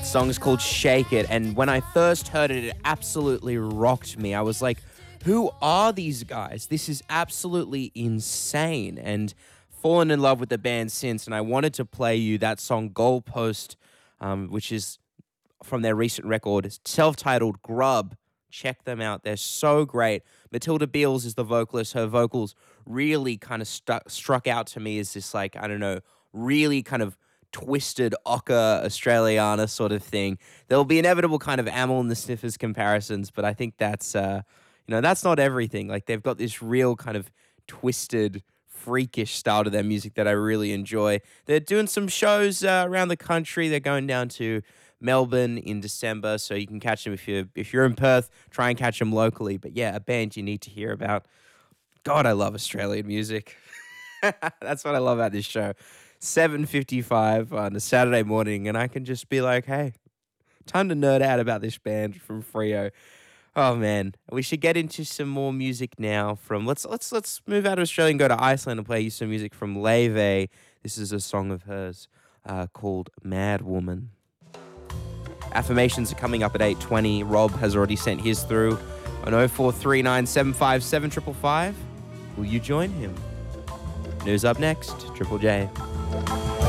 song is called Shake It, and when I first heard it, it absolutely rocked me. I was like, who are these guys? This is absolutely insane, and fallen in love with the band since, and I wanted to play you that song Goalpost, which is from their recent record. It's self-titled Grub. Check them out. They're so great. Matilda Beals is the vocalist. Her vocals really kind of struck out to me as this, like, I don't know, really kind of twisted Ocker Australiana sort of thing. There'll be inevitable kind of Amyl and the Sniffers comparisons, but I think that's, that's not everything. Like, they've got this real kind of twisted, freakish style to their music that I really enjoy. They're doing some shows around the country. They're going down to Melbourne in December, so you can catch them if you're in Perth. Try and catch them locally. But yeah, a band you need to hear about. God, I love Australian music. That's what I love about this show. 7:55 on a Saturday morning, and I can just be like, hey, time to nerd out about this band from Freo. Oh man, we should get into some more music now. From let's move out of Australia and go to Iceland and play you some music from Laufey. This is a song of hers called Mad Woman. Affirmations are coming up at 8:20. Rob has already sent his through on 0439757555. Will you join him? News up next, Triple J.